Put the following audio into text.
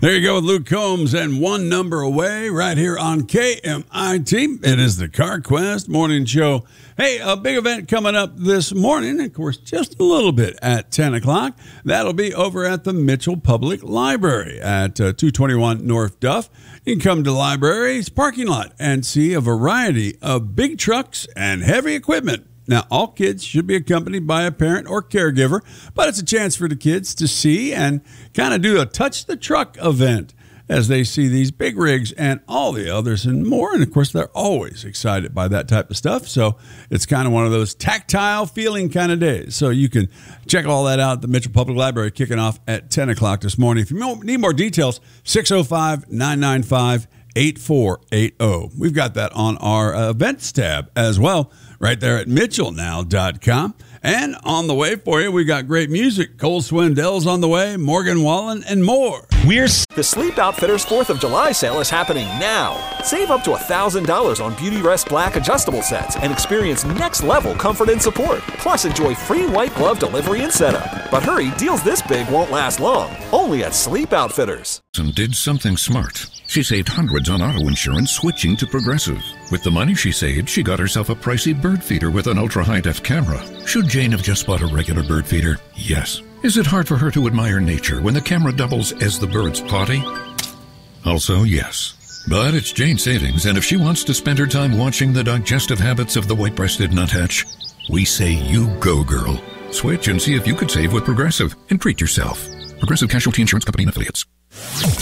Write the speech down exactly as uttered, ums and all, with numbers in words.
There you go with Luke Combs and One Number Away right here on K M I T. It is the CarQuest Morning Show. Hey, a big event coming up this morning, of course, just a little bit at ten o'clock. That'll be over at the Mitchell Public Library at uh, two twenty-one North Duff. You can come to the library's parking lot and see a variety of big trucks and heavy equipment. Now, all kids should be accompanied by a parent or caregiver, but it's a chance for the kids to see and kind of do a touch the truck event as they see these big rigs and all the others and more. And, of course, they're always excited by that type of stuff. So it's kind of one of those tactile feeling kind of days. So you can check all that out at the Mitchell Public Library kicking off at ten o'clock this morning. If you need more details, six oh five, nine nine five, eight four eight oh. We've got that on our uh, events tab as well, right there at mitchell now dot com. And on the way for you, we got great music. Cole Swindell's on the way, Morgan Wallen, and more. We're the Sleep Outfitters fourth of July sale is happening now. Save up to one thousand dollars on Beautyrest Black adjustable sets and experience next-level comfort and support. Plus, enjoy free white glove delivery and setup. But hurry, deals this big won't last long. Only at Sleep Outfitters. And did something smart. She saved hundreds on auto insurance switching to Progressive. With the money she saved, she got herself a pricey bird feeder with an ultra-high-def camera. Should Jane have just bought a regular bird feeder? Yes. Is it hard for her to admire nature when the camera doubles as the bird's potty? Also, yes. But it's Jane's savings, and if she wants to spend her time watching the digestive habits of the white-breasted nuthatch, we say you go, girl. Switch and see if you could save with Progressive and treat yourself. Progressive Casualty Insurance Company and Affiliates.